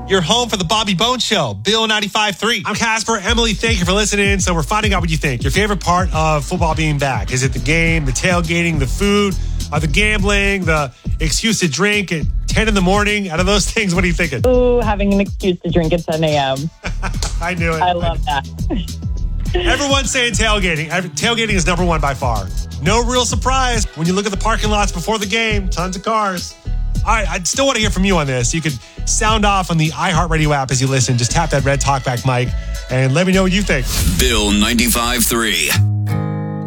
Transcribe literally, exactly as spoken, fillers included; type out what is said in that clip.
your home for the Bobby Bones Show. Bill ninety-five three. I'm Casper. Emily, thank you for listening. So we're finding out what you think. Your favorite part of football being back. Is it the game, the tailgating, the food, or the gambling, the excuse to drink at ten in the morning? Out of those things, what are you thinking? Ooh, having an excuse to drink at ten a.m. I knew it. I love that. Everyone's saying tailgating. Tailgating is number one by far. No real surprise when you look at the parking lots before the game. Tons of cars. All right, I still want to hear from you on this. You could sound off on the iHeartRadio app as you listen. Just tap that red talkback mic and let me know what you think. Bill ninety-five three.